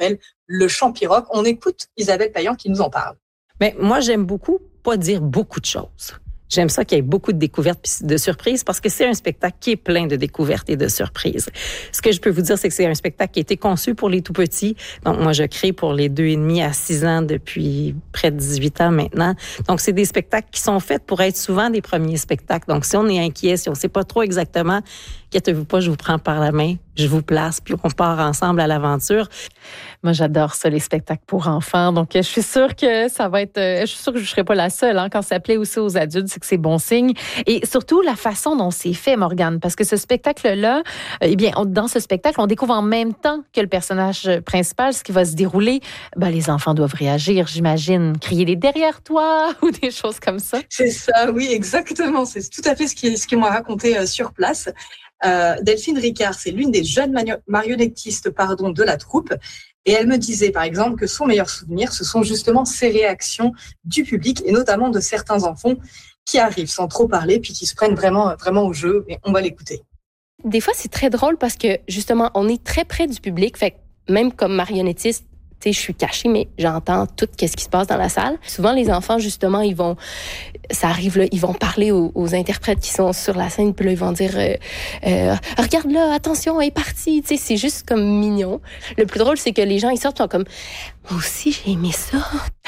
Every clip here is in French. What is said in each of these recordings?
s'appelle Le Chant Pirogue. On écoute Isabelle Payan qui nous en parle. Mais moi, j'aime beaucoup pas dire beaucoup de choses. J'aime ça qu'il y ait beaucoup de découvertes et de surprises parce que c'est un spectacle qui est plein de découvertes et de surprises. Ce que je peux vous dire, c'est que c'est un spectacle qui a été conçu pour les tout-petits. Donc, moi, je crée pour les 2,5 à 6 ans depuis près de 18 ans maintenant. Donc, c'est des spectacles qui sont faits pour être souvent des premiers spectacles. Donc, si on est inquiet, si on sait pas trop exactement, inquiétez-vous pas, je vous prends par la main, je vous place, puis on part ensemble à l'aventure. Moi, j'adore ça, les spectacles pour enfants. Donc, je suis sûre que ça va être... je suis sûre que je ne serai pas la seule. Quand ça plaît aussi aux adultes, c'est que c'est bon signe. Et surtout, la façon dont c'est fait, Morgane, parce que ce spectacle-là, dans ce spectacle, on découvre en même temps que le personnage principal ce qui va se dérouler. Les enfants doivent réagir, j'imagine, crier des derrière toi ou des choses comme ça. C'est ça, oui, exactement. C'est tout à fait ce qu'ils m'ont raconté sur place. Delphine Ricard, c'est l'une des jeunes marionnettistes de la troupe. Et elle me disait, par exemple, que son meilleur souvenir, ce sont justement ces réactions du public et notamment de certains enfants qui arrivent sans trop parler puis qui se prennent vraiment au jeu. Et on va l'écouter. Des fois, c'est très drôle parce que, justement, on est très près du public. Fait que même comme marionnettiste, je suis cachée, mais j'entends tout ce qui se passe dans la salle. Souvent, les enfants, justement, ça arrive là, ils vont parler aux interprètes qui sont sur la scène, puis là, ils vont dire regarde là, attention, elle est partie. C'est juste comme mignon. Le plus drôle, c'est que les gens, ils sortent, sont comme moi aussi, j'ai aimé ça.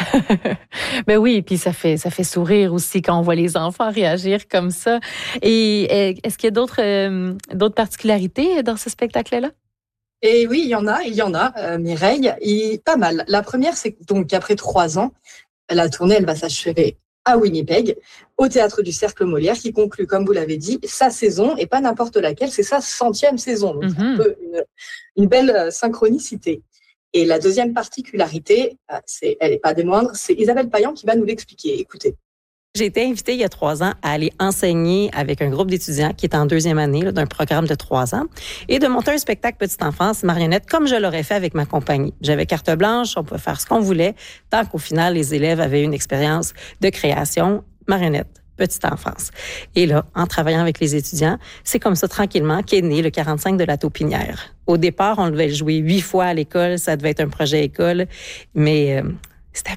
Mais oui, et puis ça fait sourire aussi quand on voit les enfants réagir comme ça. Et est-ce qu'il y a d'autres particularités dans ce spectacle-là? Et oui, il y en a, Mireille, et pas mal. La première, c'est donc qu'après 3 ans, la tournée, elle va s'achever à Winnipeg, au Théâtre du Cercle Molière, qui conclut, comme vous l'avez dit, sa saison, et pas n'importe laquelle, c'est sa 100e saison. Donc, c'est un peu une belle synchronicité. Et la deuxième particularité, elle n'est pas des moindres, c'est Isabelle Payan qui va nous l'expliquer. Écoutez. J'ai été invitée il y a 3 ans à aller enseigner avec un groupe d'étudiants qui est en 2e année d'un programme de 3 ans et de monter un spectacle petite enfance marionnette comme je l'aurais fait avec ma compagnie. J'avais carte blanche, on pouvait faire ce qu'on voulait tant qu'au final, les élèves avaient une expérience de création marionnette, petite enfance. Et là, en travaillant avec les étudiants, c'est comme ça tranquillement qu'est né le 45 de la Taupinière. Au départ, on devait le jouer 8 fois à l'école, ça devait être un projet école, mais c'était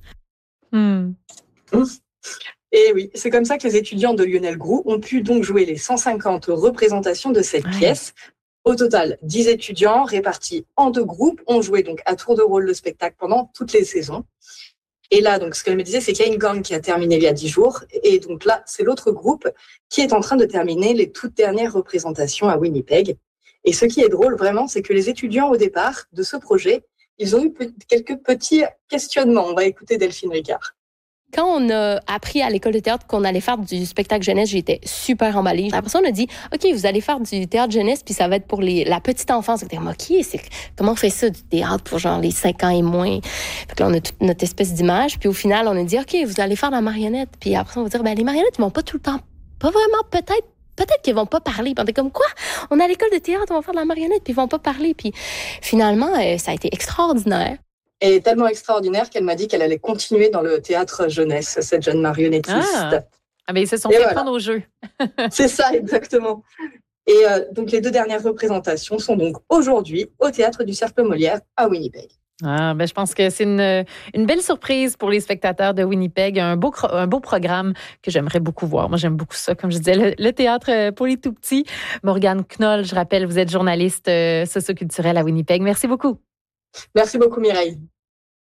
bon. Et oui, c'est comme ça que les étudiants de Lionel Groulx ont pu donc jouer les 150 représentations de cette pièce. Au total, 10 étudiants répartis en 2 groupes ont joué donc à tour de rôle le spectacle pendant toutes les saisons. Et là, donc, ce qu'elle me disait, c'est qu'il y a une gang qui a terminé il y a 10 jours. Et donc là, c'est l'autre groupe qui est en train de terminer les toutes dernières représentations à Winnipeg. Et ce qui est drôle vraiment, c'est que les étudiants au départ de ce projet, ils ont eu quelques petits questionnements. On va écouter Delphine Ricard. Quand on a appris à l'école de théâtre qu'on allait faire du spectacle jeunesse, j'étais super emballée. Après ça, on a dit, OK, vous allez faire du théâtre jeunesse, puis ça va être pour la petite enfance. J'étais comme, OK, comment on fait ça, du théâtre pour genre les 5 ans et moins? Fait que là, on a toute notre espèce d'image. Puis au final, on a dit, OK, vous allez faire de la marionnette. Puis après ça, on va dire, les marionnettes, ils vont pas tout le temps, pas vraiment, peut-être qu'ils vont pas parler. Puis on était comme, quoi? On est à l'école de théâtre, on va faire de la marionnette, puis ils vont pas parler. Puis finalement, ça a été extraordinaire. Et tellement extraordinaire qu'elle m'a dit qu'elle allait continuer dans le théâtre jeunesse, cette jeune marionnettiste. Mais ils se sont fait prendre au jeu. C'est ça, exactement. Et donc, les 2 dernières représentations sont donc aujourd'hui au Théâtre du Cercle Molière à Winnipeg. Je pense que c'est une belle surprise pour les spectateurs de Winnipeg. Un beau programme que j'aimerais beaucoup voir. Moi, j'aime beaucoup ça. Comme je disais, le théâtre pour les tout-petits. Morgane Knoll, je rappelle, vous êtes journaliste socioculturelle à Winnipeg. Merci beaucoup. Merci beaucoup, Mireille.